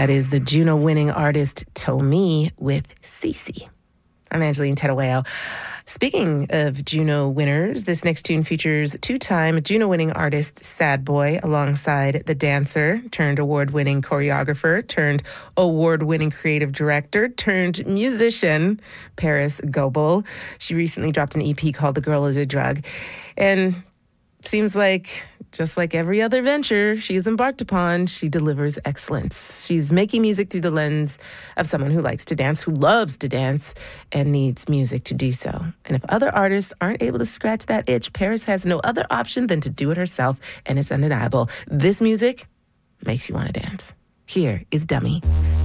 That is the Juno-winning artist Tomie with Cece. I'm Angeline Terueo. Speaking of Juno winners, this next tune features two-time Juno-winning artist Sad Boy alongside the dancer turned award-winning choreographer turned award-winning creative director turned musician Parris Goebel. She recently dropped an EP called The Girl Is a Drug. And seems like, just like every other venture she's embarked upon, she delivers excellence. She's making music through the lens of someone who likes to dance, who loves to dance, and needs music to do so. And if other artists aren't able to scratch that itch, Parris has no other option than to do it herself, and it's undeniable. This music makes you want to dance. Here is Dummy.